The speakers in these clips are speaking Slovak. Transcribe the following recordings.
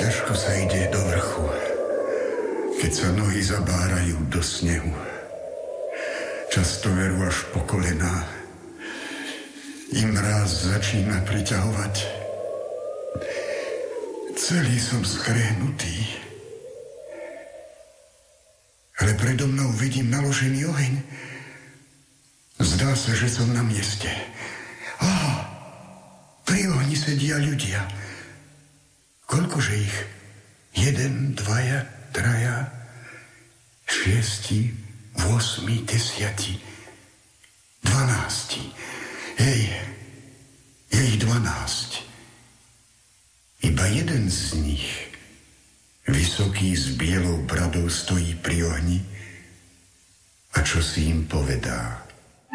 ťažko sa ide do vrchu, keď sa nohy zabárajú do snehu. Často veru až po kolená. I mráz začína priťahovať. Celý som skrehnutý. Ale predo mnou vidím naložený oheň. Zdá sa, že som na mieste. Pri ohni sedia ľudia. Koľkože ich? 1, 2, 3, 6, 8, 10, 12. Hej, je ich 12. Iba jeden z nich, vysoký s bielou bradou, stojí pri ohni a čo si im povedá.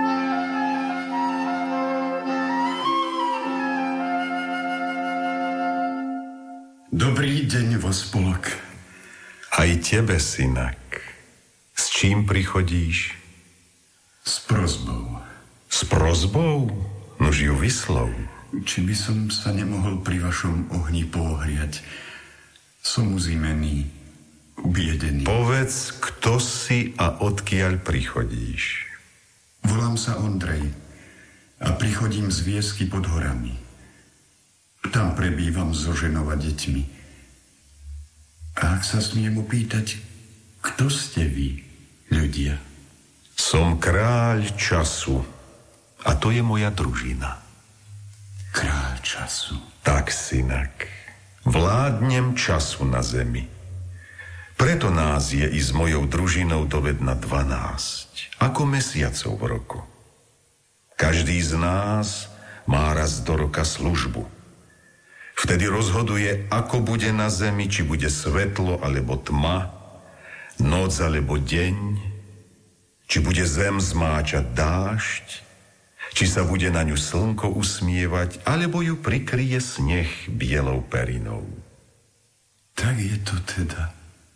Dobrý deň, Vospolok. Aj tebe, synak. S čím prichodíš? S prosbou. S prosbou? Nuž ju vyslov. Či by som sa nemohol pri vašom ohni pohriať? Som uzimený, ubiedený. Povedz, kto si a odkiaľ prichodíš. Volám sa Ondrej a prichodím z Viesky pod horami. Tam prebývam so ženou a deťmi. A ak sa smiem opýtať, kto ste vy, ľudia? Som kráľ času a to je moja družina. Kráľ času? Tak, synak. Vládnem času na zemi. Preto nás je i s mojou družinou dovedna 12, ako mesiacov v roku. Každý z nás má raz do roka službu. Vtedy rozhoduje, ako bude na zemi, či bude svetlo alebo tma, noc alebo deň, či bude zem zmáčať dážď, či sa bude na ňu slnko usmievať, alebo ju prikryje sneh bielou perinou. Tak je to teda.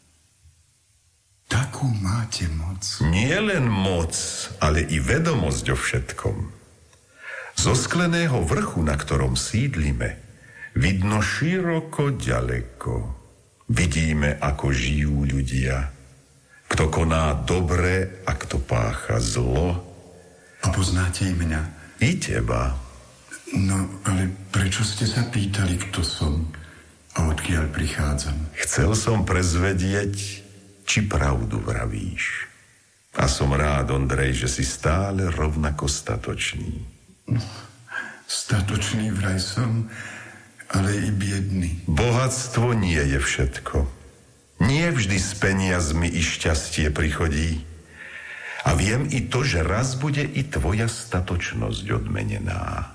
Takú máte moc. Nie len moc, ale i vedomosť o všetkom. Zo skleného vrchu, na ktorom sídlime, vidno široko ďaleko. Vidíme, ako žijú ľudia. Kto koná dobre a kto pácha zlo. A poznáte i mňa? I teba. No, ale prečo ste sa pýtali, kto som a odkiaľ prichádzam? Chcel som prezvedieť, či pravdu vravíš. A som rád, Ondrej, že si stále rovnako statočný. Statočný vraj som, ale i biedný. Bohatstvo nie je všetko. Nie vždy s peniazmi i šťastie prichodí. A viem i to, že raz bude i tvoja statočnosť odmenená.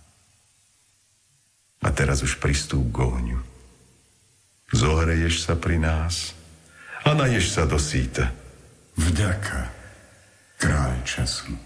A teraz už pristúp k ohňu. Zohreješ sa pri nás a naješ sa do síta. Vďaka, kráľ času.